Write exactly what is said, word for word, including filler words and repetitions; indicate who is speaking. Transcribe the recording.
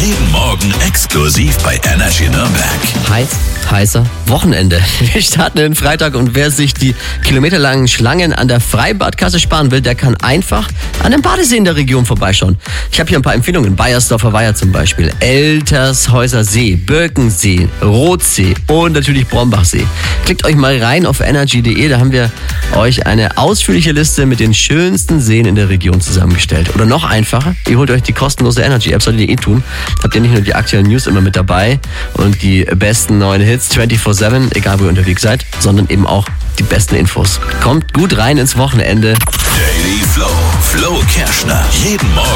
Speaker 1: Jeden Morgen exklusiv bei Energy Nürnberg.
Speaker 2: Heiß, heißer Wochenende. Wir starten den Freitag und wer sich die kilometerlangen Schlangen an der Freibadkasse sparen will, der kann einfach an dem Badesee in der Region vorbeischauen. Ich habe hier ein paar Empfehlungen. Bayersdorfer Weiher zum Beispiel, Eltershäuser See, Birkensee, Rothsee und natürlich Brombachsee. Klickt euch mal rein auf energy punkt de, da haben wir euch eine ausführliche Liste mit den schönsten Seen in der Region zusammengestellt. Oder noch einfacher, ihr holt euch die kostenlose Energy-App, solltet ihr eh tun. Habt ihr nicht nur die aktuellen News immer mit dabei und die besten neuen Hits vierundzwanzig sieben, egal wo ihr unterwegs seid, sondern eben auch die besten Infos. Kommt gut rein ins Wochenende.
Speaker 1: Daily Flow, Flo Kerschner. Jeden Morgen